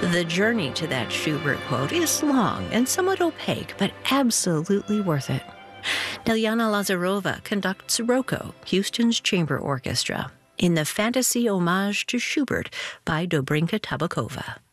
The journey to that Schubert quote is long and somewhat opaque, but absolutely worth it. Dilyana Lazarova conducts Rocco, Houston's Chamber Orchestra, in the fantasy homage to Schubert by Dobrinka Tabakova.